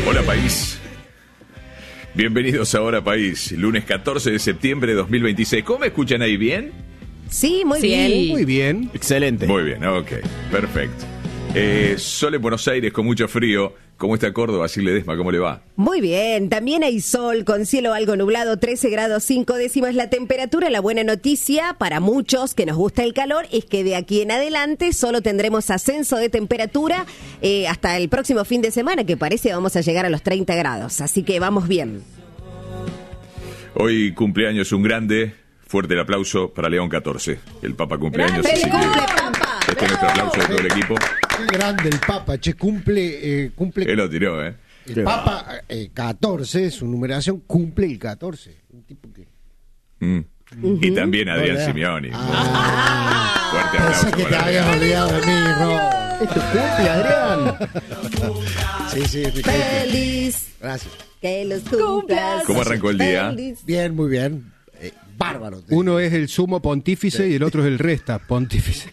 Hola país, bienvenidos a Hora País, lunes 14 de septiembre de 2026. ¿Cómo me escuchan ahí? ¿Bien? Sí, muy bien. Muy bien. Excelente. Muy bien, ok, perfecto. Sol en Buenos Aires con mucho frío. ¿Cómo está Córdoba? Silvia Ledesma, ¿cómo le va? Muy bien, también hay sol con cielo algo nublado, 13 grados 5 décimas la temperatura. La buena noticia para muchos que nos gusta el calor es que de aquí en adelante solo tendremos ascenso de temperatura hasta el próximo fin de semana, que parece vamos a llegar a los 30 grados, así que vamos bien. Hoy cumpleaños un grande, fuerte el aplauso para León 14. El Papa cumpleaños. ¡Grande, así cumple, que Papa! este es nuestro aplauso de todo el equipo. Qué grande el Papa, che, cumple. Él lo tiró, ¿eh? El Papa 14, su numeración cumple el 14. Un tipo que. Y también Adrián Hola. Simeoni. Fuerte aplauso Pensé que te para habías Adrián. olvidado de mí, Ro. ¿Es tu cumple, Adrián? Sí, es mi cumple. ¡Feliz! Gracias. Que los cumplas. ¿Cómo arrancó el día? Feliz. Bien, muy bien. Bárbaro. Uno es el sumo pontífice y el otro es el resta pontífice.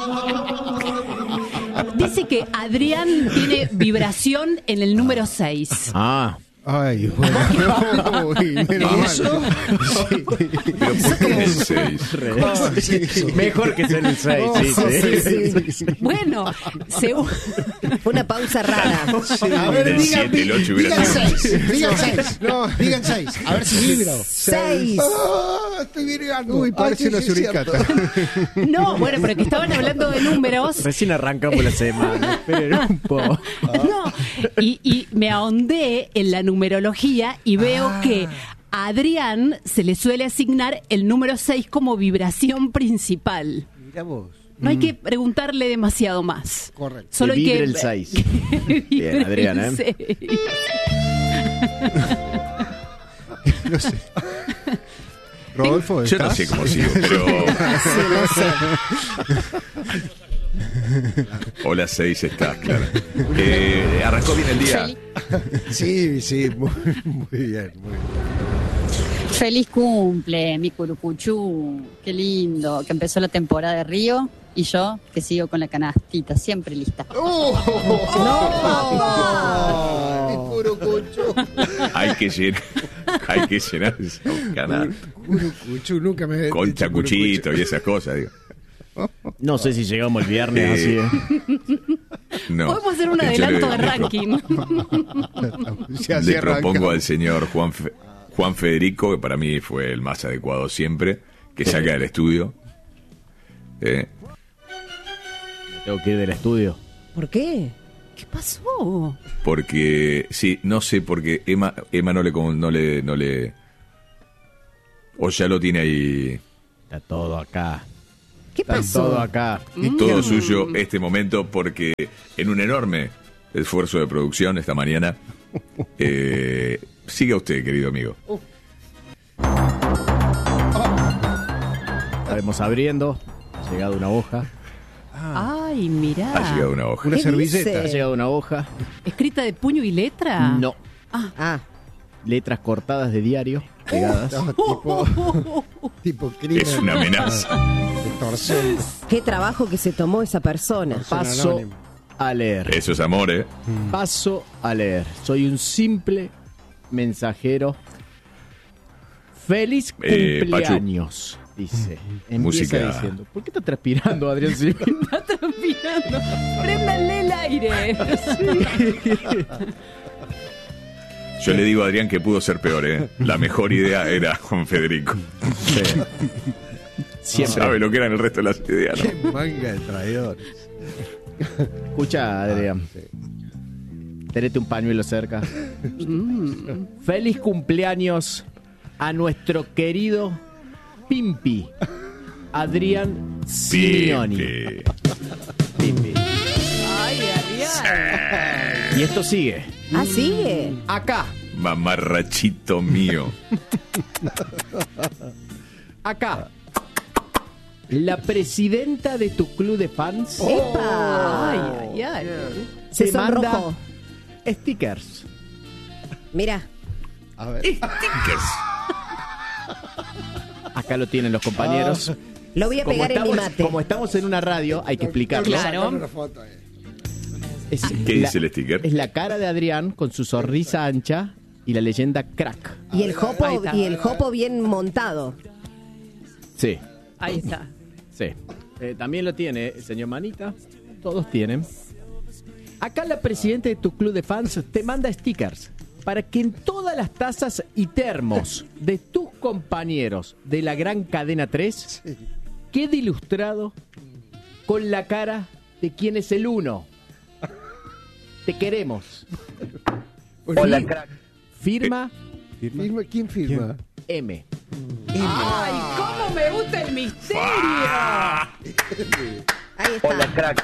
Dice que Adrián tiene vibración en el número 6. Ah. Ay, bueno. Uy, menos mal. Sí. Pero ¿por qué el 6? Mejor que ser el 6, sí. Bueno, Fue una pausa rara. A ver, El digan 7, el 8 hubiera sido. 6. Digan 6. No. Digan 6. A ver si vibro. 6. Estoy virgando. Uy, parece una suricata. no, bueno, pero que estaban hablando de números. Recién arrancamos la semana. Esperen un poco. No, y me ahondé en la numerología y veo que a Adrián se le suele asignar el número 6 como vibración principal. Mira vos. No hay que preguntarle demasiado más. Correcto. Solo Que hay vibre que el 6. que vibre Bien, Adrián, el 6. No sé. Rodolfo, Yo no ¿estás? sé cómo sigo, pero. Sí, lo sé. Hola 6 está, claro. Arrancó bien el día. Sí, muy bien, muy bien. Feliz cumple, mi curucuchú. Qué lindo, que empezó la temporada de Río y yo que sigo con la canastita, siempre lista. ¡Ay, puro cucho! Hay que llenar esa canal Puro cucho, nunca me con dicho puro chacuchito cucho. y esas cosas, digo. No sé si llegamos el viernes así. No. Podemos hacer un Yo adelanto de le ranking. Ya así Le propongo arranca. al señor Juan Federico, que para mí fue el más adecuado siempre, que salga del estudio. Tengo que ir del estudio. ¿Por qué? ¿Qué pasó? Porque, sí, no sé, porque Emma no le... O ya lo tiene ahí Está todo acá. ¿Qué Está pasó? todo acá. todo suyo este momento, porque en un enorme esfuerzo de producción esta mañana, siga usted, querido amigo. Estaremos abriendo. Ha llegado una hoja. Ay, mirá. Ha llegado una hoja. Una ¿Qué servilleta. Ha dice? llegado una hoja. ¿Escrita de puño y letra? No. Ah, Letras cortadas de diario. Pegadas. No, tipo crimen. Es una amenaza. Extorsión. qué trabajo que se tomó esa persona. Paso anónimo. a leer. Eso es amor, ¿eh? Paso a leer. Soy un simple mensajero. Feliz cumpleaños, dice. Empieza Música. diciendo. ¿Por qué está transpirando, Adrián Silva? Está transpirando. Préndanle el aire. Yo le digo a Adrián que pudo ser peor, ¿eh? La mejor idea era Juan Federico. Siempre. ¿Sabe lo que eran el resto de las ideas, no? Qué manga de traidor. Escucha, Adrián. Tenete un pañuelo cerca. Feliz cumpleaños a nuestro querido Pimpi. Adrián Simeoni. Pipe. Pimpi. Ay, Adrián. Y esto sigue. Ah, sigue. Acá. Mamarrachito mío. Acá. La presidenta de tu club de fans ¡Epa! Ay, ay, ay. Se te manda sonrojó. stickers. Mira, A ver. Stickers. Acá lo tienen los compañeros. lo voy a pegar en mi mate. Como estamos en una radio, hay que explicarlo. Claro. Sacar una foto ahí. ¿Qué dice el sticker? Es la cara de Adrián con su sonrisa ancha y la leyenda crack. Y el Ahí está. jopo bien montado. Sí, Ahí está. sí. También lo tiene el señor Manita. Todos tienen. Acá la presidenta de tu club de fans te manda stickers para que en todas las tazas y termos de tus compañeros de la gran cadena 3 quede ilustrado con la cara de quién es el uno. Te queremos. Hola, crack. Firma ¿Quién firma? M. ¡Ay, cómo me gusta el misterio! Ahí está. Hola, crack.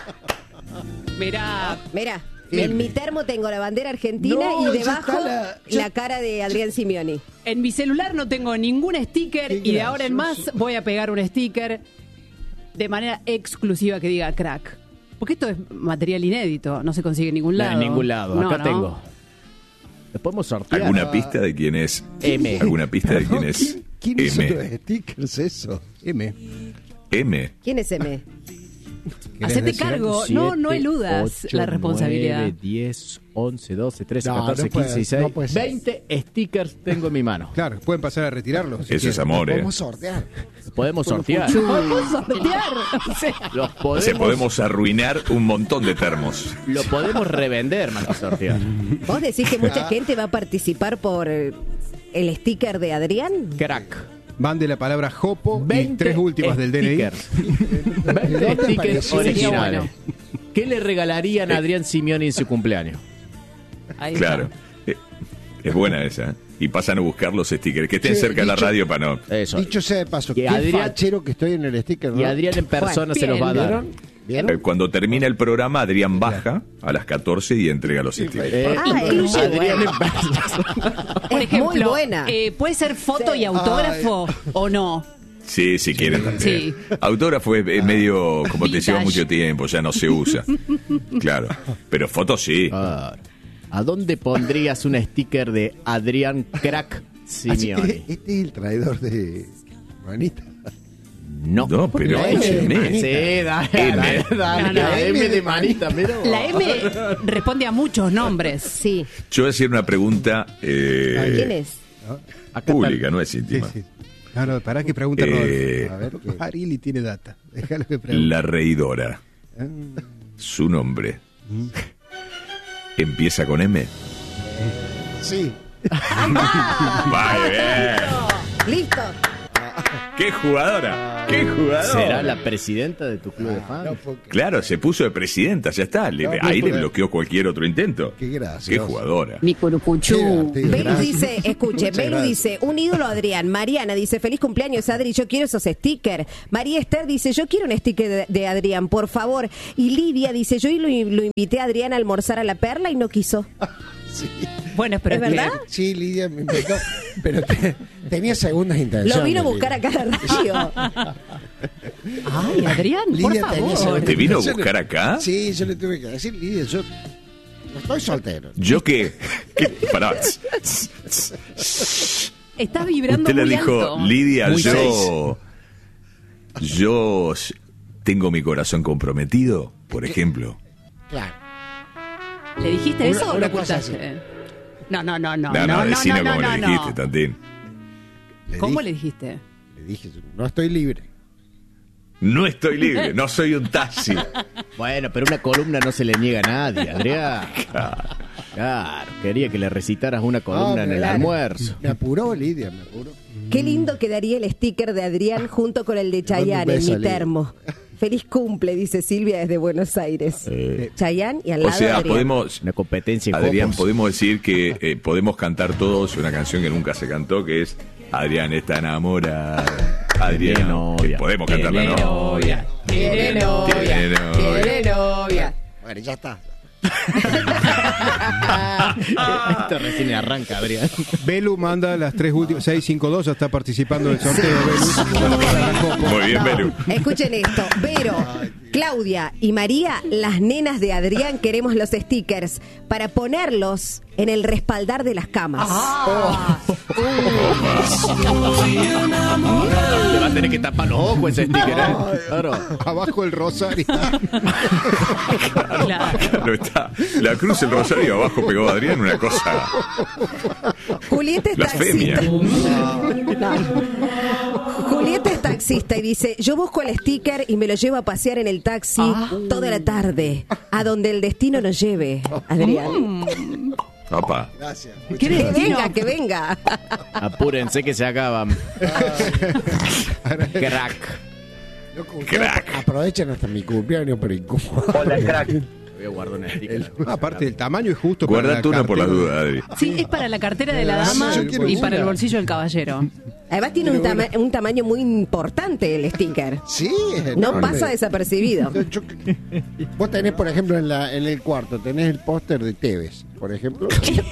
Mirá, Mira, en mi termo tengo la bandera argentina No, y ya debajo está la cara de Adrián Simioni. en mi celular no tengo ningún sticker Qué y de ahora en gracioso. más voy a pegar un sticker de manera exclusiva que diga crack. Porque esto es material inédito, no se consigue en ningún lado. En ningún lado. No, Acá no. tengo. ¿Le podemos sortear? ¿Alguna pista de quién es? M. ¿Alguna pista de quién es? ¿Quién hizo los M? stickers eso? M. M. ¿Quién es M? Hacete decir cargo, no eludas la responsabilidad. 9, 10, 11, 12, 13, No, 14, no puede- 15, 16, no puede ser. 20 stickers tengo en mi mano. Claro, pueden pasar a retirarlos. si Eso es quieren. amor, Vamos a sortear. Podemos sortear. Podemos sortear. O sea, Los O sea, podemos arruinar un montón de termos. Lo podemos revender más que sortear. ¿Vos decís que mucha gente va a participar por el sticker de Adrián? Crack. Van de la palabra jopo y 20 tres últimas del DNI. stickers. 20 ¿Dónde stickers apareció? originales. Sería ¿Qué le regalarían a Adrián Simioni en su cumpleaños? ahí está. Claro. Es buena esa. Y pasan a buscar los stickers. Que estén Che, cerca de la dicho- radio para no. Eso. Dicho sea de paso, Que qué Adrián- fachero que estoy en el sticker, ¿no? Y Adrián en persona se los va a dar. ¿Vieron? ¿Vieron? Cuando termina el programa, Adrián baja a las 14 y entrega los stickers. Incluye Adrián en buena. persona. Por Es muy ejemplo, buena. ¿puede ser foto Sí. y autógrafo o no? Sí, si quieren también. Sí. Autógrafo es medio, como te Vintage. lleva mucho tiempo, ya no se usa. Claro. Pero fotos sí. Ah, ¿a dónde pondrías un sticker de Adrián Crack Así que Simioni? este es el traidor de Manita. No. No, pero La M de escúcheme. Manita. Sí, dale, M. dale, No, no. la M de manita, mira. La M responde a muchos nombres. Sí. Yo voy a hacer una pregunta ¿Quién es? Acá pública, no es Sí, íntima. sí. No, pará que pregunta Eh, Rodolfo. A ver, ¿qué? Arili tiene data. Déjalo que pregunte. La reidora. Su nombre. ¿Empieza con M? Sí. Vaya, bien. Listo. ¡Qué jugadora! ¡Qué jugadora! ¿Será la presidenta de tu club de fans? Claro, se puso de presidenta, ya está. Ahí le bloqueó cualquier otro intento. Qué gracioso. ¡Qué jugadora! Mi curucuchú. Belu dice, escuche, Muchas Belu gracias. dice, un ídolo Adrián. Mariana dice, feliz cumpleaños Adri, yo quiero esos stickers. María Esther dice, yo quiero un sticker de Adrián, por favor. Y Lidia dice, yo lo invité a Adrián a almorzar a La Perla y no quiso. Bueno, pero ¿Es verdad? Sí, Lidia me inventó, pero tenía segundas intenciones. Lo vino a buscar Lidia. acá a la radio. Ay, Adrián, por Lidia tenía favor. segundas ¿Te vino a intenciones. buscar acá? Sí, yo le tuve que decir, Lidia, yo no estoy soltero. ¿Yo qué? Pará. Estás vibrando Usted le muy dijo, alto. Lidia, Muy yo tengo mi corazón comprometido, por ejemplo. Claro. ¿Le dijiste Una- eso o una lo cosa ocultaste? No, no, no, no. No, decino como no, le no. dijiste, Tantín. ¿Cómo le dijiste? Le dije, no estoy libre. No estoy libre, no soy un taxi. Bueno, pero una columna no se le niega a nadie, Adrián. Claro, quería que le recitaras una columna en el claro. almuerzo. Me apuró, Lidia, me apuró. Qué lindo quedaría el sticker de Adrián junto con el de mando un Chayanne en beso, mi Lidia. termo. Feliz cumple, dice Silvia desde Buenos Aires. Chayanne y al O lado sea, Adrián. podemos, Una competencia en Adrián, copos. podemos decir que podemos cantar todos una canción que nunca se cantó, que es Adrián está enamorado. Adrián, Tiene novia. podemos cantarla, Tiene ¿no? novia. Tiene novia, Tiene novia. tiene novia. Bueno, ya está. Esto recién arranca, Adrián. Belu manda las tres últimas. 652 ya está participando del sorteo. Belu. Para la Jopo. Muy bien, Belu. Escuchen esto, Vero, Claudia y María, las nenas de Adrián, queremos los stickers para ponerlos en el respaldar de las camas. Te va a tener que tapar los ojos ese sticker, ¿eh? Claro. Abajo el rosario. Claro. Claro, está la cruz, el rosario, abajo pegó Adrián, una cosa. Julieta es Blasfemia. taxista. Julieta es taxista y dice, yo busco el sticker y me lo llevo a pasear en el taxi toda la tarde, a donde el destino nos lleve, Adrián. Papá. Gracias. ¿Qué destino? Que venga. Apúrense que se acaban. Crack. Loco, Crack. Aprovechan hasta mi cumpleaños, pero incómodo. Hola, crack. Voy a guardar un sticker. Aparte, el tamaño es justo para Guardate una por las cartera. dudas, Adri. Sí, es para la cartera de la Sí, dama yo quiero y una. para el bolsillo del caballero. Además tiene un tamaño muy importante el sticker. Sí, es No enorme. pasa desapercibido. Vos tenés, por ejemplo, en el cuarto, tenés el póster de Tevez, por ejemplo.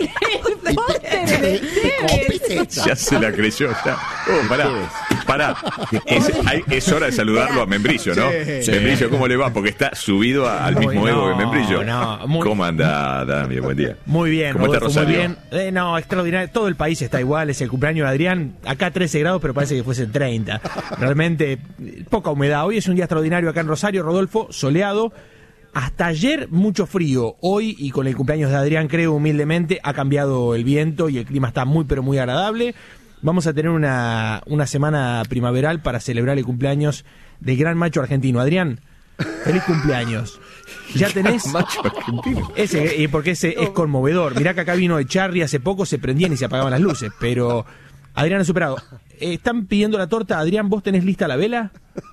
Ya se la creyó. Ya. Oh, pará. Es hora de saludarlo a Membrillo, ¿no? Sí. Membrillo, ¿cómo le va? Porque está subido al mismo Uy, ego no, de Membrillo. no, muy- ¿Cómo anda, Dami? Buen día. Muy bien, ¿Cómo está Rodolfo, muy Rosario? bien. No, extraordinario. Todo el país está igual. Es el cumpleaños de Adrián. Acá 13 grados, pero parece que fuesen 30. Realmente poca humedad. Hoy es un día extraordinario acá en Rosario, Rodolfo, soleado. Hasta ayer mucho frío. Hoy, y con el cumpleaños de Adrián, creo humildemente, ha cambiado el viento y el clima está muy, pero muy agradable. Vamos a tener una semana primaveral para celebrar el cumpleaños del gran macho argentino. Adrián, feliz cumpleaños. Ya tenés... Macho argentino. Porque ese es conmovedor. Mirá que acá vino Echarri hace poco, se prendían y se apagaban las luces, pero Adrián ha superado. Están pidiendo la torta. Adrián, ¿vos tenés lista la vela?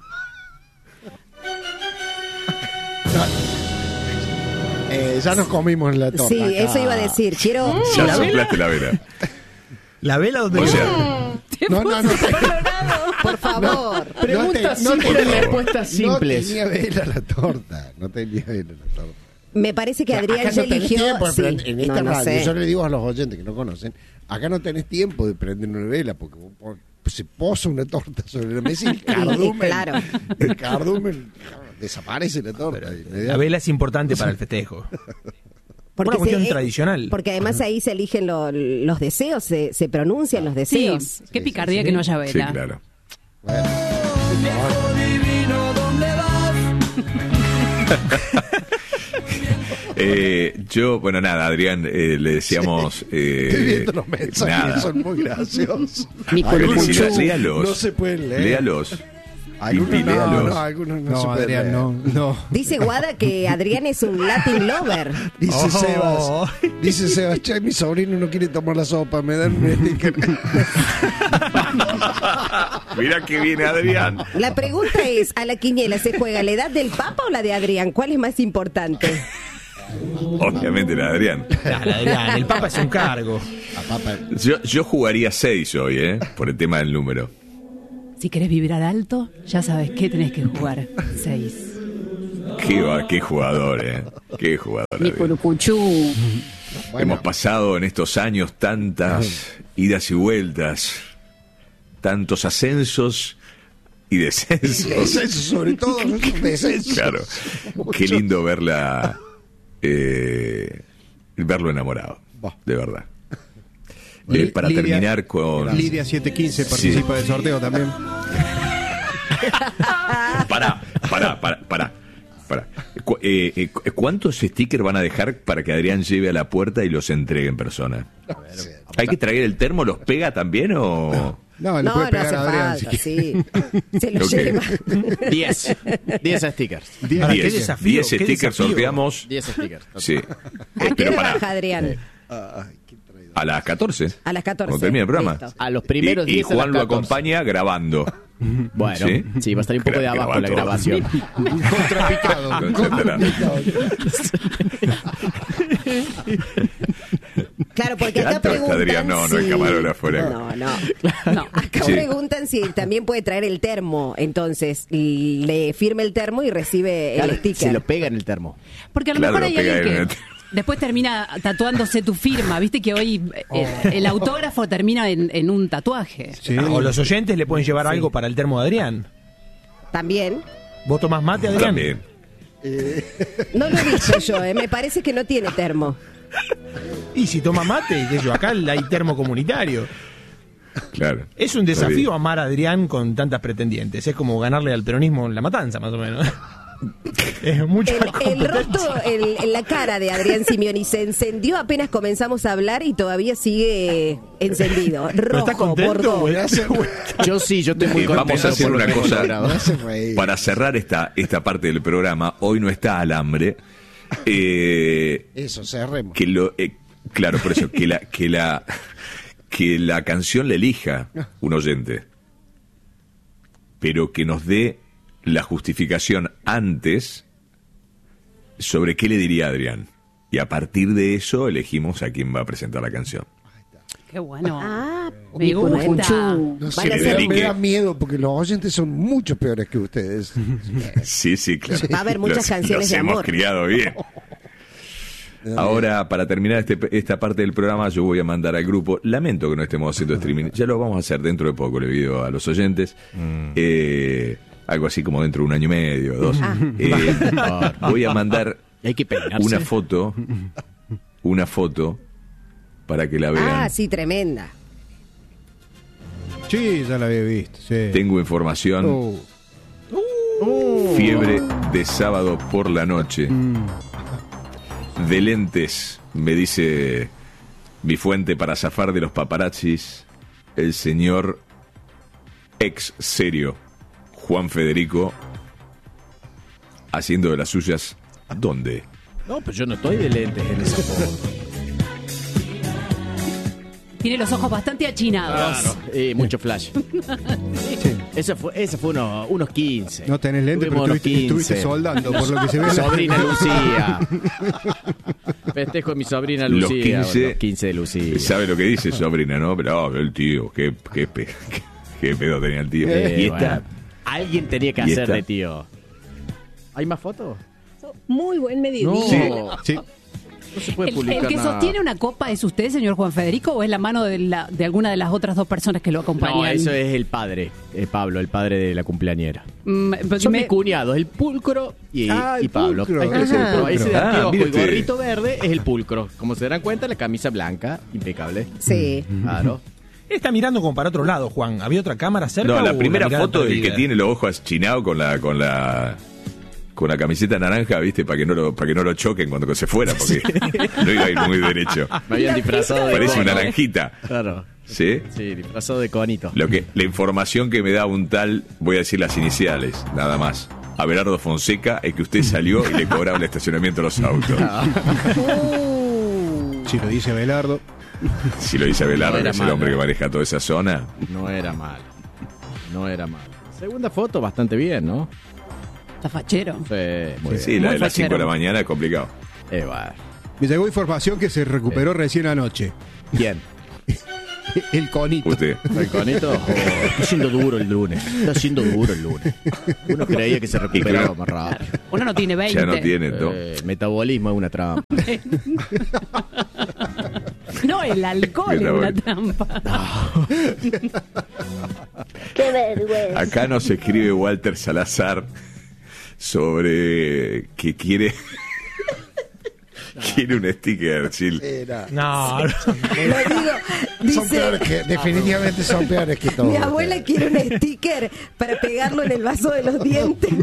Ya nos comimos la torta. Sí, acá. eso iba a decir. Quiero... Ya ¿La soplaste la vela. ¿La vela dónde O quedó? sea, No. Por favor. Preguntas simples, respuestas simples. No tenía vela la torta. Me parece que Adrián Acá ya no tenés eligió... tiempo de sí, en esta no radio, sé. yo le digo a los oyentes que no conocen, acá no tenés tiempo de prender una vela porque se posa una torta sobre la mesa y el cardumen, Claro. el cardumen desaparece la torta. La vela es importante para el festejo. Una cuestión tradicional. Porque además ahí se eligen los deseos, se pronuncian los Sí, deseos. qué picardía que no haya sí, vela. claro. Bueno, nada, Adrián, le decíamos. Estoy viendo los mensajes, nada. son muy graciosos. Mi Felicidades, léalos. No se pueden leer. Léalos. Algunos Y léalos. no, algunos no, se No, pueden Adrián, leer. no. Dice Guada que Adrián es un Latin lover. Dice Sebas, che, mi sobrino no quiere tomar la sopa, me dan un sticker. Mirá que viene Adrián. La pregunta es, ¿a la quiniela se juega la edad del Papa o la de Adrián? ¿Cuál es más importante? Obviamente la de Adrián. Dale, Adrián, el Papa es un cargo. Yo jugaría 6 hoy, por el tema del número. Si querés vibrar alto, ya sabes qué tenés que jugar. 6. Qué jugador, Qué jugador. Mi Adrián. curucuchú. Hemos pasado en estos años tantas idas y vueltas, tantos ascensos y descensos. Descenso, sobre todo, descenso. Claro. Qué lindo verla, verlo enamorado, de verdad. Para Lidia- terminar con... Lidia 715 participa del sorteo también. Pará. ¿Cuántos stickers van a dejar para que Adrián lleve a la puerta y los entregue en persona? ¿Hay que traer el termo? ¿Los pega también o...? No, le No, puede no pegar hace a Adrián. falta, si quiere. sí. Se lo Ok. lleva. 10 stickers. Ahora, qué 10 desafío, 10 qué stickers desafío. sorteamos. 10 stickers. Sí. ¿A qué Pero hora pará, baja Adrián? a las 14. A las 14. Cuando termine el programa. Listo. A los primeros Y 10 a las Juan lo 14. acompaña grabando. Bueno, ¿Sí? sí, va a estar un poco de abajo la Graba todo. grabación. Contrapicado. Etcétera. Claro, porque ¿Qué acá alto está preguntan Adrián? No, no, el camarógrafo era- No. Acá Sí. preguntan si también puede traer el termo. Entonces, le firma el termo y recibe el sticker. Se lo pega en el termo. Porque a lo Claro, mejor hay lo pega alguien en que el- después termina tatuándose tu firma. Viste que hoy el autógrafo termina en un tatuaje. Sí. O los oyentes le pueden llevar algo para el termo de Adrián. También. ¿Vos tomás mate, Adrián? También. No lo he visto yo, me parece que no tiene termo. Y si toma mate, qué sé yo, acá hay termo comunitario. Claro. Es un desafío amar a Adrián con tantas pretendientes. Es como ganarle al peronismo en La Matanza, más o menos. Es mucha El rostro, la cara de Adrián Simioni se encendió apenas comenzamos a hablar y todavía sigue encendido. ¿Pero estás Rojo, contento? por Yo sí, yo estoy muy contento. Vamos a hacer por lo una que hemos cosa logrado. Me hace reír. para cerrar esta parte del programa. Hoy no está Alambre. Eso, cerremos. Claro, por eso, que la canción la elija un oyente, pero que nos dé la justificación antes sobre qué le diría Adrián. Y a partir de eso elegimos a quién va a presentar la canción. Qué bueno. Me Me gusta. No Van sé, a ser- me da miedo porque los oyentes son mucho peores que ustedes. Sí, claro. Va a haber muchas canciones de hemos amor. criado bien. Ahora, para terminar esta parte del programa, yo voy a mandar al grupo. Lamento que no estemos haciendo streaming. Ya lo vamos a hacer dentro de poco, le pido a los oyentes. Algo así como dentro de 1 año y medio, 2. Voy a mandar Hay que peinarse. una foto para que la vean. Sí, tremenda. Sí, ya la había visto. Sí. Tengo información. Fiebre de sábado por la noche. De lentes, me dice mi fuente para zafar de los paparazzis, el señor ex serio Juan Federico, haciendo de las suyas. ¿Dónde? No, pero yo no estoy de lentes en esa foto. Tiene los ojos bastante achinados. Claro, mucho flash. Ese fue unos 15. No tenés lente, pero Tuvimos estuviste unos 15. soldando, por lo que se ve. en la- Sobrina Lucía. Festejo a mi sobrina Los Lucía. 15. Los 15 de Lucía. ¿Sabe lo que dice sobrina, no? Pero el tío, qué pedo tenía el tío. Y esta, Bueno, alguien tenía que ¿Y hacer esta? de tío. ¿Hay más fotos? Muy buen mediodía. No. Sí. No se puede ¿El publicar que nada. sostiene una copa es usted, señor Juan Federico, o es la mano de alguna de las otras dos personas que lo acompañan? No, eso es el padre, Pablo, el padre de la cumpleañera. Pues Son mis cuñados, el pulcro y el Pablo. pulcro. Ahí está el pulcro. Ese de anteojo mire y usted. gorrito verde es el pulcro. Como se darán cuenta, la camisa blanca, impecable. Sí. Claro. Él está mirando como para otro lado, Juan. ¿Había otra cámara cerca? no, la o primera mirada foto del que perdida? tiene los ojos achinados con la camiseta naranja, ¿viste? Para que no lo choquen cuando se fuera, porque no iba a ir muy derecho. Me habían disfrazado de Parece cono. una naranjita. Claro. ¿Sí? Sí, disfrazado de conito. La información que me da un tal, voy a decir las iniciales, nada más. Abelardo Fonseca, es que usted salió y le cobraba el estacionamiento a los autos. Si lo dice Belardo. Si lo dice Abelardo, No era que es el malo. hombre que maneja toda esa zona. No era mal. Segunda foto, bastante bien, ¿no? Está fachero. Sí, muy Sí, bien. la Muy de las 5 de la fachero. mañana es complicado. Bueno. Me llegó información que se recuperó recién anoche. ¿Quién? El conito. Usted. ¿El conito? Está siendo duro el lunes. Uno creía que se recuperaba más rápido. Uno no tiene 20. Ya no tiene, ¿no? Metabolismo es una trampa. No, el alcohol es una trampa. Qué vergüenza. Acá nos escribe Walter Salazar sobre que quiere un sticker, Chil. No, Lo digo, Son dice, peores que, definitivamente son peores que todos. mi abuela quiere un sticker para pegarlo en el vaso de los dientes.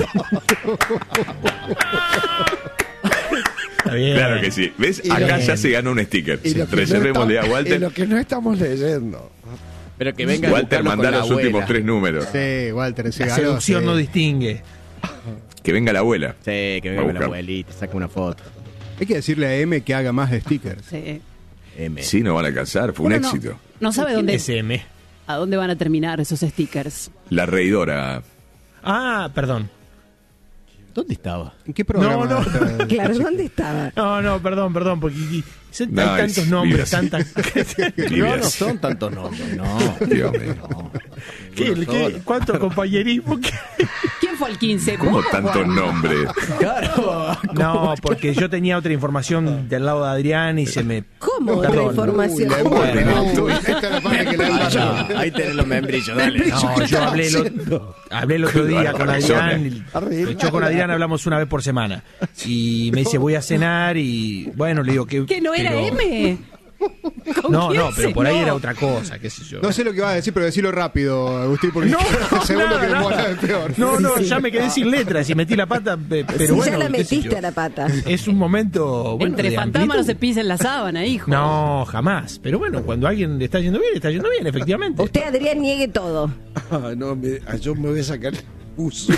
está bien. Claro que sí. ¿Ves? Y Acá lo- ya se ganó un sticker. Y lo que Reservémosle a y Walter. lo que no estamos leyendo. Pero que venga Walter, mandá los últimos 3 números. Sí, Walter, se La ganó, seducción sí. no distingue. Que venga la abuela. Sí, que Va a venga la buscar. abuelita, saca una foto. Hay que decirle a M que haga más stickers. Sí. M. Sí, no van a alcanzar. Fue un Uno éxito. No sabe dónde, SM. a dónde van a terminar esos stickers. La reidora. Ah, perdón. ¿Dónde estaba? ¿En qué programa? No. está? Claro, ¿dónde estaba? No, perdón, porque hay No, tantos es- nombres, vive así. tantas... Vive No, no así. son tantos nombres, no. Dios mío. ¿Cuánto compañerismo? ¿Quién Rodolfo al 15. ¿Cómo ¿Vos, tantos Juan? nombres? Claro. No, porque yo tenía otra información del lado de Adrián y se me... ¿Cómo otra Perdón. información? La esta es la parte que la Ahí tenés los membrillos, dale. No, yo hablé el otro día con Adrián. Yo con Adrián hablamos una vez por semana. Y me dice, voy a cenar y bueno, le digo que... ¿Que no era pero- M? ¿Con No, quién no, pero por ahí cenó? era otra cosa, qué sé yo. No sé lo que vas a decir, pero decilo rápido, Agustín, porque seguro nada, que nada. vos hablas de peor. No, ya me quedé sin letras y metí la pata, pero Si bueno. ya la qué sé metiste yo. a la pata. Es un momento... bueno, Entre de fantasmas no amplitud. se pisa en la sábana, hijo. No, jamás. Pero bueno, cuando a alguien le está yendo bien, efectivamente. Usted, Adrián, niegue todo. No, yo me voy a sacar el buzo.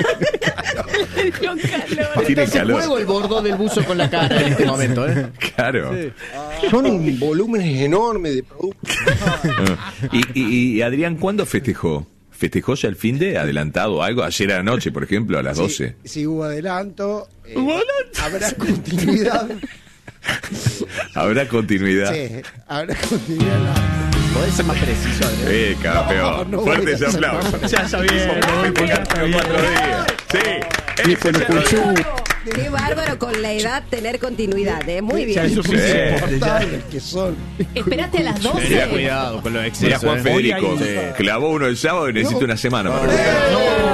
Tiene calor. Juego el bordó del buzo con la cara en este momento, ¿eh? Claro. Son volúmenes enormes de productos. Y Adrián, ¿cuándo festejó? ¿Festejó ya el fin de adelantado algo? Ayer anoche, por ejemplo, a las 12. Si hubo adelanto, habrá continuidad. ¿Habrá continuidad? Sí, habrá continuidad. Podés ser más preciso, Adrián. Campeón. No, Fuerte voy a ese hacer aplauso. Ya está bien. Ya está bien. 4 días. Sí. Qué bárbaro con la edad tener continuidad, ¿eh? Muy Ya es bien. suficiente. Insoportables que son. Esperaste a las 12. Mira, Cuidado con los excesos. Mira, Juan ¿eh? Federico Hoy hay- clavó uno el sábado y necesita una semana para recuperar.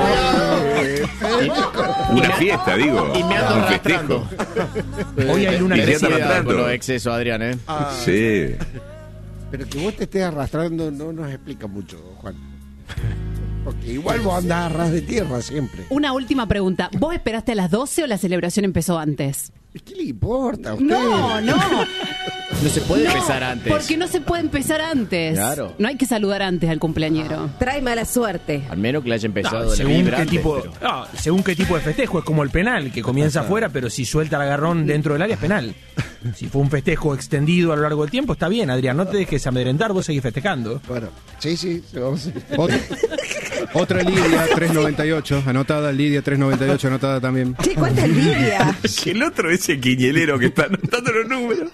Una fiesta, digo. Y me ando Un arrastrando. festejo. Hoy hay luna Y ya está crecida. arrastrando. Con los excesos, Adrián, ¿eh? Sí. Pero que vos te estés arrastrando no nos explica mucho, Juan. Porque igual vos andás a ras de tierra siempre. Una última pregunta. ¿Vos esperaste a las 12 o la celebración empezó antes? ¿Qué le importa a usted? No. No se puede empezar antes. Porque no se puede empezar antes. Claro. No hay que saludar antes al cumpleañero. Trae mala suerte. Al menos que le haya empezado No, de según, vibra qué antes, tipo, pero- no, según qué tipo de festejo, es como el penal, que comienza afuera, pero si suelta el agarrón dentro del área es penal. Si fue un festejo extendido a lo largo del tiempo, está bien, Adrián, no te dejes amedrentar, vos seguís festejando. Bueno, sí, vamos a... Otra Lidia 398, anotada, Lidia 398, anotada también. Che, cuánta envidia. Que el otro es el quiñelero que está anotando los números.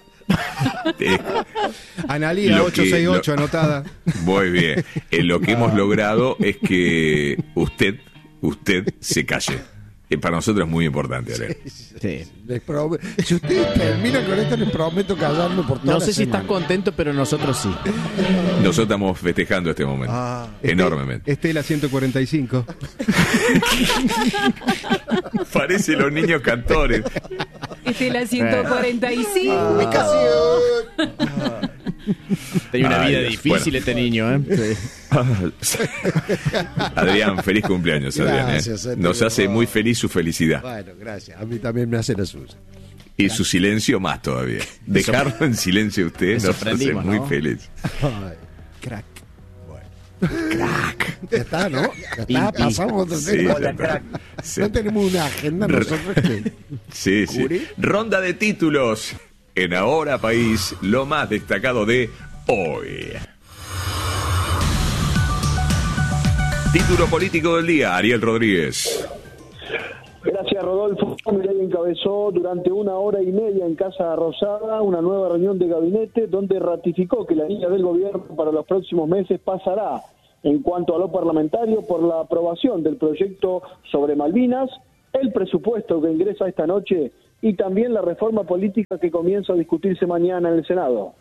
Analía Lo que- 868, anotada. Muy bien. Lo que hemos logrado es que usted se calle. Para nosotros es muy importante, Adrián. Sí. Si usted termina con esto, les prometo callarme por toda No la sé si estás semana. contento, pero nosotros sí. Nosotros estamos festejando este momento. Enormemente. Estela 145. Parece los niños cantores. Este es la 145. Tenía una Ay, vida Dios. difícil Bueno. este niño, ¿eh? Adrián, feliz cumpleaños, Adrián. Gracias, Nos hace muy feliz su felicidad. Bueno, gracias. A mí también me hace la suya. Y su silencio más todavía. Dejarlo en silencio a usted Me nos hace sorprendimos, muy ¿no? feliz. Ay, Crack. ya está, ¿no? Ya está, pasamos a otro Sí, tema. ya está. Sí. No tenemos una agenda nosotros que... Sí, sí. ¿Curi? Ronda de títulos. En Ahora País, lo más destacado de hoy. Título político del día, Ariel Rodríguez. Gracias, Rodolfo. Milei encabezó durante 1 hora y media en Casa Rosada una nueva reunión de gabinete donde ratificó que la línea del gobierno para los próximos meses pasará, en cuanto a lo parlamentario, por la aprobación del proyecto sobre Malvinas, el presupuesto que ingresa esta noche y también la reforma política que comienza a discutirse mañana en el Senado.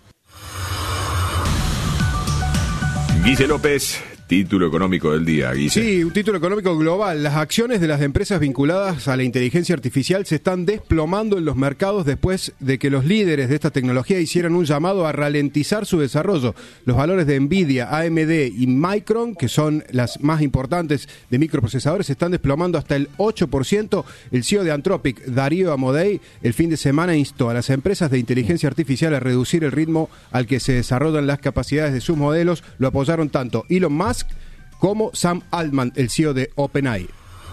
Guille López, título económico del día, Guille. Sí, un título económico global. Las acciones de las empresas vinculadas a la inteligencia artificial se están desplomando en los mercados después de que los líderes de esta tecnología hicieran un llamado a ralentizar su desarrollo. Los valores de Nvidia, AMD y Micron, que son las más importantes de microprocesadores, se están desplomando hasta el 8%. El CEO de Anthropic, Darío Amodei, el fin de semana instó a las empresas de inteligencia artificial a reducir el ritmo al que se desarrollan las capacidades de sus modelos. Lo apoyaron tanto Elon Musk como Sam Altman, el CEO de OpenAI.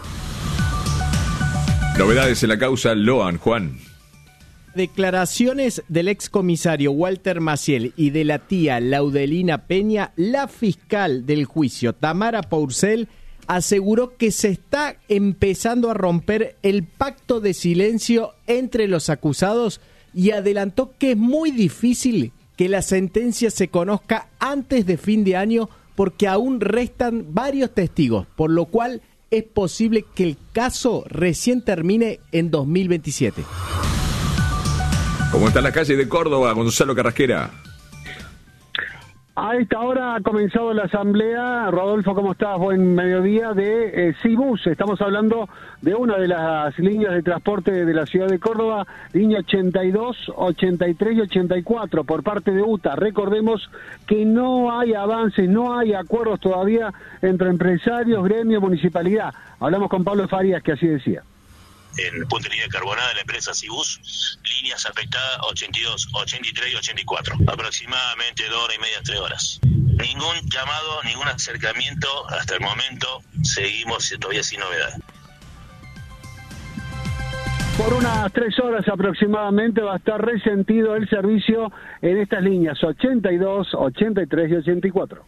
Novedades en la causa Loan, Juan. Declaraciones del excomisario Walter Maciel y de la tía Laudelina Peña, la fiscal del juicio, Tamara Pourcel, aseguró que se está empezando a romper el pacto de silencio entre los acusados y adelantó que es muy difícil que la sentencia se conozca antes de fin de año porque aún restan varios testigos, por lo cual es posible que el caso recién termine en 2027. ¿Cómo está la calle de Córdoba, Gonzalo Carrasquera? A esta hora ha comenzado la asamblea. Rodolfo, ¿cómo estás? Buen mediodía de Cibus. Estamos hablando de una de las líneas de transporte de la ciudad de Córdoba, línea 82, 83 y 84 por parte de UTA. Recordemos que no hay avances, no hay acuerdos todavía entre empresarios, gremio, municipalidad. Hablamos con Pablo Farías, que así decía. En punto de línea carbonada de la empresa Cibus, líneas afectadas 82, 83 y 84, aproximadamente 2 horas y media, 3 horas. Ningún llamado, ningún acercamiento hasta el momento, seguimos todavía sin novedades. Por unas 3 horas aproximadamente va a estar resentido el servicio en estas líneas 82, 83 y 84.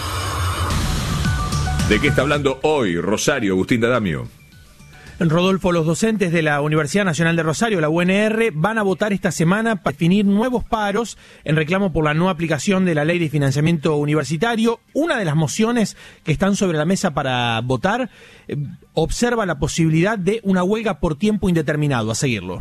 ¿De qué está hablando hoy Rosario, Agustín D'Adamio? Rodolfo, los docentes de la Universidad Nacional de Rosario, la UNR, van a votar esta semana para definir nuevos paros en reclamo por la no aplicación de la Ley de Financiamiento Universitario. Una de las mociones que están sobre la mesa para votar observa la posibilidad de una huelga por tiempo indeterminado. A seguirlo.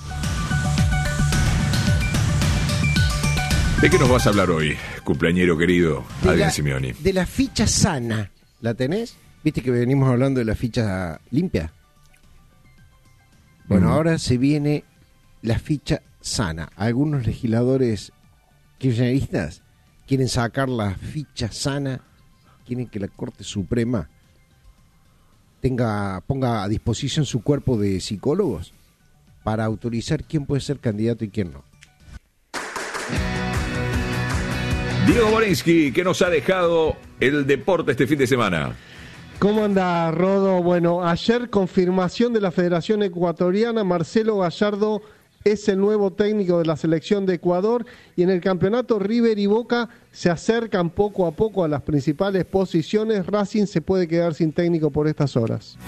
¿De qué nos vas a hablar hoy, cumpleañero querido Adrián Simeoni? De la ficha sana. ¿La tenés? ¿Viste que venimos hablando de la ficha limpia? Bueno, ahora se viene la ficha sana. Algunos legisladores kirchneristas quieren sacar la ficha sana, quieren que la Corte Suprema ponga a disposición su cuerpo de psicólogos para autorizar quién puede ser candidato y quién no. Diego Borinsky, ¿qué nos ha dejado el deporte este fin de semana? ¿Cómo anda, Rodo? Bueno, ayer confirmación de la Federación Ecuatoriana, Marcelo Gallardo es el nuevo técnico de la selección de Ecuador y en el campeonato River y Boca se acercan poco a poco a las principales posiciones. Racing se puede quedar sin técnico por estas horas.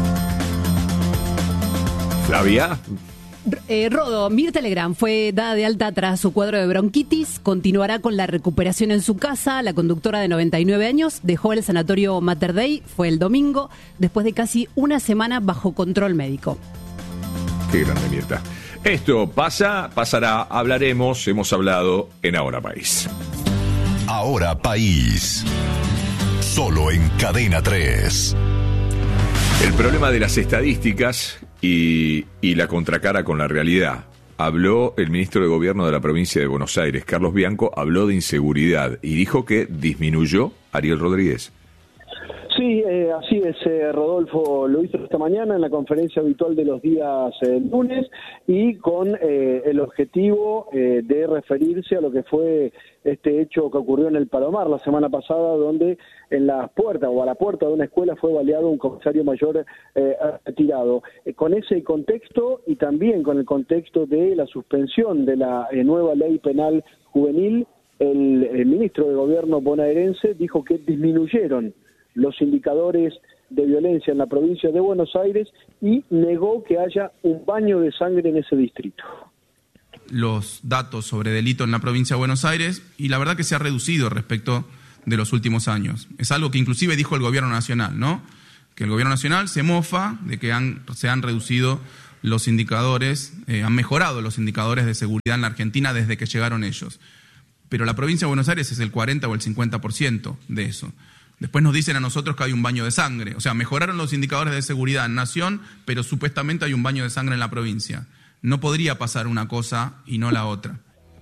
Flavia. Rodo, Mirta Legrand fue dada de alta tras su cuadro de bronquitis, continuará con la recuperación en su casa. La conductora de 99 años dejó el sanatorio Mater Dei, fue el domingo, después de casi una semana bajo control médico. Qué grande, Mirta. Esto pasará, hablaremos, hemos hablado en Ahora País. Ahora País, solo en Cadena 3. El problema de las estadísticas y la contracara con la realidad. Habló el ministro de Gobierno de la provincia de Buenos Aires, Carlos Bianco, habló de inseguridad y dijo que disminuyó. Ariel Rodríguez. Sí, así es, Rodolfo, lo hizo esta mañana en la conferencia habitual de los días lunes y con el objetivo de referirse a lo que fue este hecho que ocurrió en el Palomar la semana pasada, donde en las puertas o a la puerta de una escuela fue baleado un comisario mayor retirado. Con ese contexto y también con el contexto de la suspensión de la nueva ley penal juvenil, el ministro de Gobierno bonaerense dijo que disminuyeron los indicadores de violencia en la provincia de Buenos Aires y negó que haya un baño de sangre en ese distrito. Los datos sobre delito en la provincia de Buenos Aires y la verdad que se ha reducido respecto de los últimos años. Es algo que inclusive dijo el Gobierno Nacional, ¿no? Que el Gobierno Nacional se mofa de que se han reducido los indicadores, han mejorado los indicadores de seguridad en la Argentina desde que llegaron ellos. Pero la provincia de Buenos Aires es el 40 o el 50% de eso. Después nos dicen a nosotros que hay un baño de sangre. O sea, mejoraron los indicadores de seguridad en Nación, pero supuestamente hay un baño de sangre en la provincia. No podría pasar una cosa y no la otra.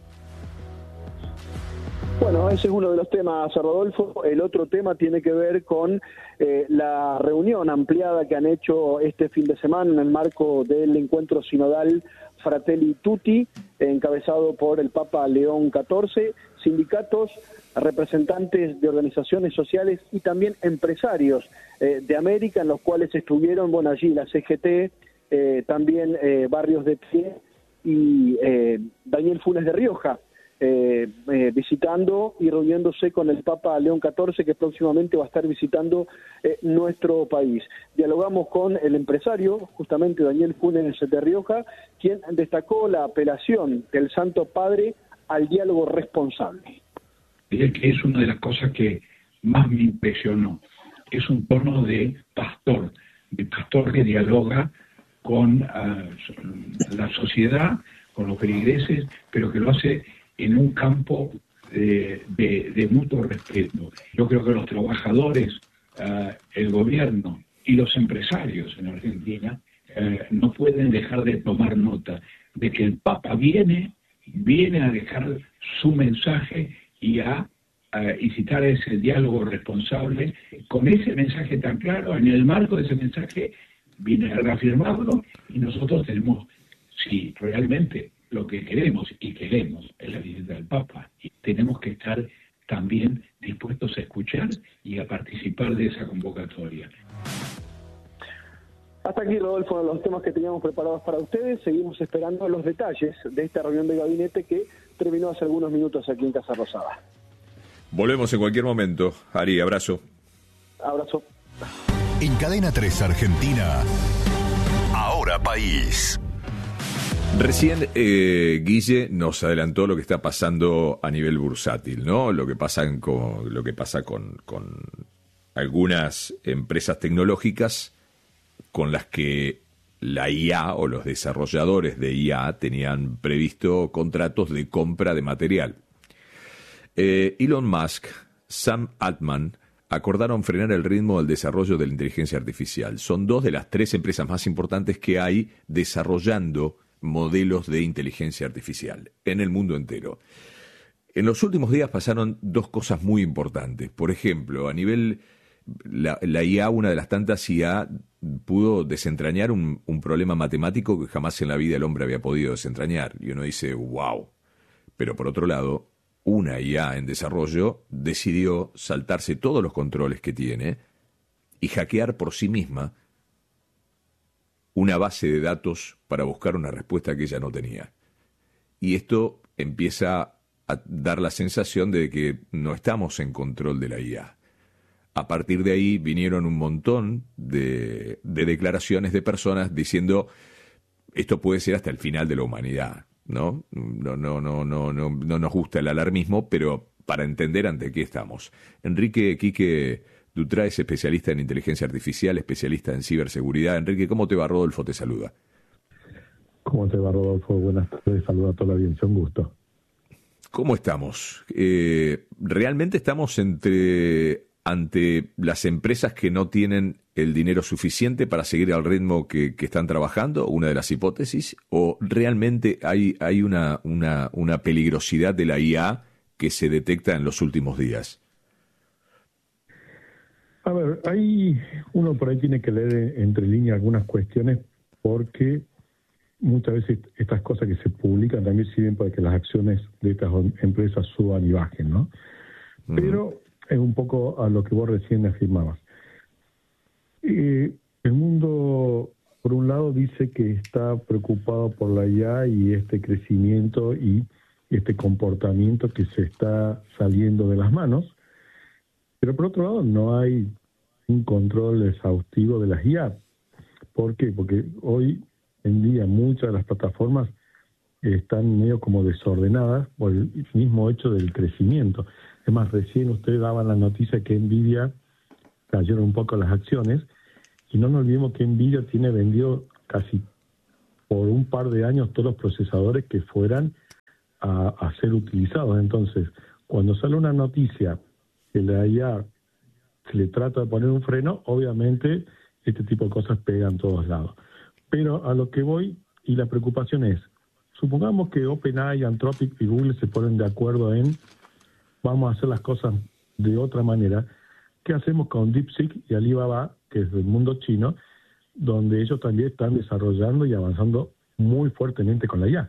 Bueno, ese es uno de los temas, Rodolfo. El otro tema tiene que ver con la reunión ampliada que han hecho este fin de semana en el marco del encuentro sinodal Fratelli Tutti, encabezado por el Papa León XIV, sindicatos, representantes de organizaciones sociales y también empresarios de América, en los cuales estuvieron, bueno, allí la CGT, también Barrios de Pie y Daniel Funes de Rioja, visitando y reuniéndose con el Papa León XIV, que próximamente va a estar visitando nuestro país. Dialogamos con el empresario, justamente Daniel Funes de Rioja, quien destacó la apelación del Santo Padre al diálogo responsable. Que es una de las cosas que más me impresionó. Es un tono de pastor, pastor que dialoga con la sociedad, con los feligreses, pero que lo hace en un campo de mutuo respeto. Yo creo que los trabajadores, el gobierno y los empresarios en Argentina no pueden dejar de tomar nota de que el Papa viene a dejar su mensaje y a incitar a ese diálogo responsable. Con ese mensaje tan claro, en el marco de ese mensaje, viene a reafirmarlo, y nosotros tenemos, si realmente lo que queremos es la visita del Papa, y tenemos que estar también dispuestos a escuchar y a participar de esa convocatoria. Hasta aquí, Rodolfo, los temas que teníamos preparados para ustedes. Seguimos esperando los detalles de esta reunión de gabinete que terminó hace algunos minutos aquí en Casa Rosada. Volvemos en cualquier momento. Ari, abrazo. Abrazo. En Cadena 3 Argentina, Ahora País. Recién Guille nos adelantó lo que está pasando a nivel bursátil, ¿no? Lo que pasa con algunas empresas tecnológicas con las que la IA o los desarrolladores de IA tenían previsto contratos de compra de material. Elon Musk, Sam Altman acordaron frenar el ritmo del desarrollo de la inteligencia artificial. Son dos de las 3 empresas más importantes que hay desarrollando modelos de inteligencia artificial en el mundo entero. En los últimos días pasaron 2 cosas muy importantes. Por ejemplo, a nivel la IA, una de las tantas IA, pudo desentrañar un problema matemático que jamás en la vida el hombre había podido desentrañar. Y uno dice, wow. Pero por otro lado, una IA en desarrollo decidió saltarse todos los controles que tiene y hackear por sí misma una base de datos para buscar una respuesta que ella no tenía. Y esto empieza a dar la sensación de que no estamos en control de la IA. A partir de ahí vinieron un montón de declaraciones de personas diciendo esto puede ser hasta el final de la humanidad, ¿no? No nos gusta el alarmismo, pero para entender ante qué estamos. Enrique Quique Dutra es especialista en inteligencia artificial, especialista en ciberseguridad. Enrique, ¿cómo te va? Rodolfo te saluda. ¿Cómo te va, Rodolfo? Buenas tardes, saludo a toda la audiencia, un gusto. ¿Cómo estamos? ¿Realmente estamos ante las empresas que no tienen el dinero suficiente para seguir al ritmo que están trabajando, una de las hipótesis, o realmente hay una peligrosidad de la IA que se detecta en los últimos días? A ver, uno por ahí tiene que leer entre líneas algunas cuestiones, porque muchas veces estas cosas que se publican también sirven para que las acciones de estas empresas suban y bajen, ¿no? Pero es un poco a lo que vos recién afirmabas. El mundo, por un lado, dice que está preocupado por la IA y este crecimiento y este comportamiento que se está saliendo de las manos, pero por otro lado no hay un control exhaustivo de las IA. ¿Por qué? Porque hoy en día muchas de las plataformas están medio como desordenadas por el mismo hecho del crecimiento. Es más, recién ustedes daban la noticia que Nvidia cayeron un poco las acciones, y no nos olvidemos que Nvidia tiene vendido casi por un par de años todos los procesadores que fueran a ser utilizados. Entonces, cuando sale una noticia que la IA se le trata de poner un freno, obviamente este tipo de cosas pegan en todos lados. Pero a lo que voy, y la preocupación es, supongamos que OpenAI, Anthropic y Google se ponen de acuerdo en vamos a hacer las cosas de otra manera. ¿Qué hacemos con DeepSeek y Alibaba, que es del mundo chino, donde ellos también están desarrollando y avanzando muy fuertemente con la IA?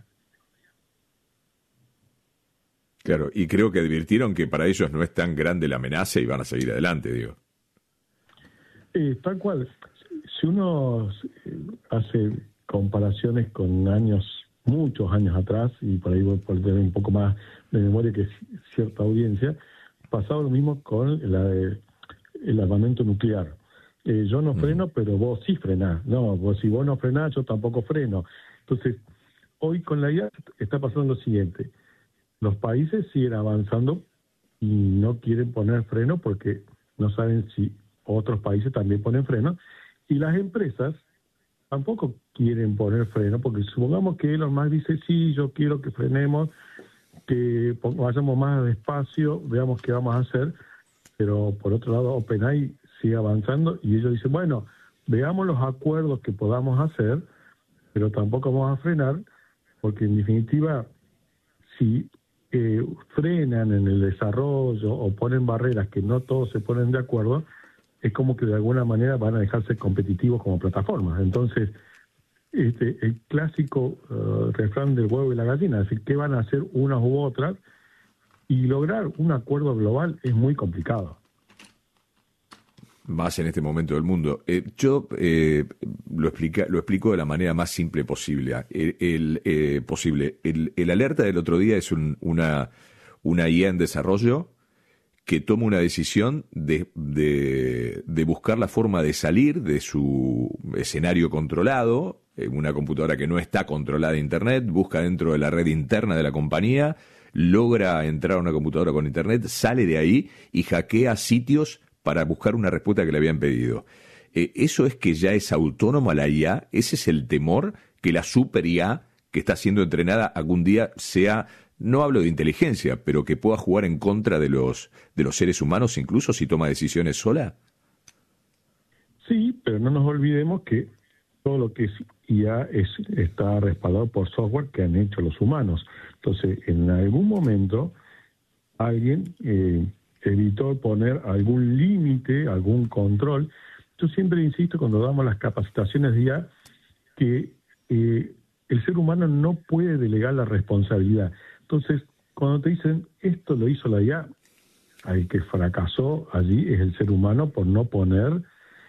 Claro, y creo que advirtieron que para ellos no es tan grande la amenaza y van a seguir adelante, digo. Tal cual. Si uno hace comparaciones con años, muchos años atrás, y por ahí voy a tener un poco más de memoria que cierta audiencia, pasaba lo mismo con el armamento nuclear. Yo no freno, pero vos sí frenás. No, si vos no frenás, yo tampoco freno. Entonces, hoy con la IA está pasando lo siguiente. Los países siguen avanzando y no quieren poner freno porque no saben si otros países también ponen freno, Y las empresas tampoco quieren poner freno, porque supongamos que Elon Musk dice, sí, yo quiero que frenemos, que vayamos más despacio, veamos qué vamos a hacer, pero por otro lado OpenAI sigue avanzando y ellos dicen, bueno, veamos los acuerdos que podamos hacer, pero tampoco vamos a frenar, porque en definitiva, si frenan en el desarrollo o ponen barreras que no todos se ponen de acuerdo, es como que de alguna manera van a dejarse competitivos como plataformas. Entonces, el clásico refrán del huevo y la gallina, es decir, ¿qué van a hacer unas u otras? Y lograr un acuerdo global es muy complicado. Más en este momento del mundo. Yo lo explico de la manera más simple posible. El alerta del otro día es una IA en desarrollo que toma una decisión de buscar la forma de salir de su escenario controlado, una computadora que no está controlada de Internet, busca dentro de la red interna de la compañía, logra entrar a una computadora con Internet, sale de ahí y hackea sitios para buscar una respuesta que le habían pedido. ¿Eso es que ya es autónoma la IA? ¿Ese es el temor? ¿Que la super IA que está siendo entrenada algún día sea, no hablo de inteligencia, pero que pueda jugar en contra de los seres humanos, incluso si toma decisiones sola? Sí, pero no nos olvidemos que todo lo que es IA está respaldado por software que han hecho los humanos. Entonces, en algún momento, alguien evitó poner algún límite, algún control. Yo siempre insisto cuando damos las capacitaciones de IA que el ser humano no puede delegar la responsabilidad. Entonces, cuando te dicen esto lo hizo la IA, el que fracasó allí es el ser humano por no poner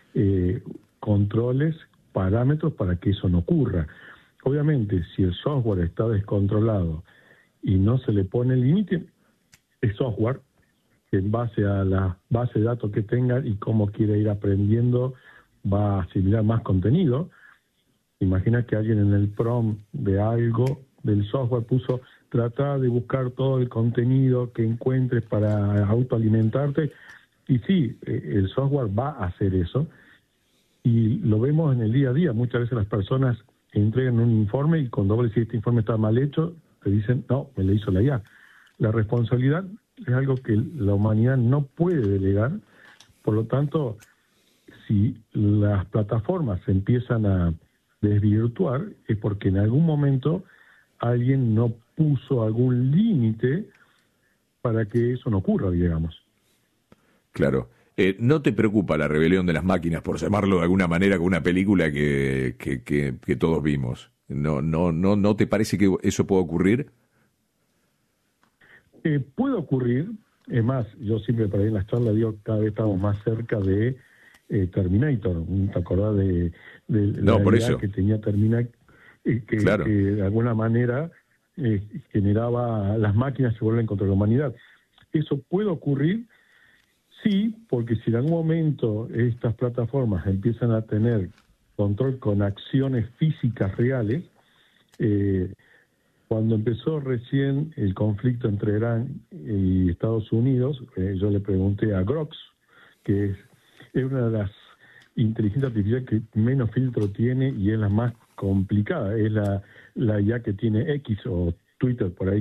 controles, parámetros para que eso no ocurra. Obviamente, si el software está descontrolado y no se le pone límite, el software, en base a la base de datos que tenga y cómo quiere ir aprendiendo, va a asimilar más contenido. Imagina que alguien en el prompt de algo del software puso tratar de buscar todo el contenido que encuentres para autoalimentarte, y sí, el software va a hacer eso, y lo vemos en el día a día. Muchas veces las personas entregan un informe y cuando vos le decís este informe está mal hecho, te dicen, no, me lo hizo la IA. La responsabilidad es algo que la humanidad no puede delegar, por lo tanto, si las plataformas se empiezan a desvirtuar, es porque en algún momento alguien no puso algún límite para que eso no ocurra, digamos. Claro. ¿No te preocupa la rebelión de las máquinas, por llamarlo de alguna manera, con una película que todos vimos? ¿No te parece que eso pueda ocurrir? Puede ocurrir. Es más, yo siempre por ahí en las charlas digo, cada vez estamos más cerca de Terminator. ¿Te acordás de la idea que tenía Terminator? Claro. Que de alguna manera generaba, las máquinas se vuelven contra la humanidad. ¿Eso puede ocurrir? Sí, porque si en algún momento estas plataformas empiezan a tener control con acciones físicas reales, cuando empezó recién el conflicto entre Irán y Estados Unidos, yo le pregunté a Grox, que es una de las inteligencias artificiales que menos filtro tiene y es la más complicada, es la IA que tiene X o Twitter por ahí,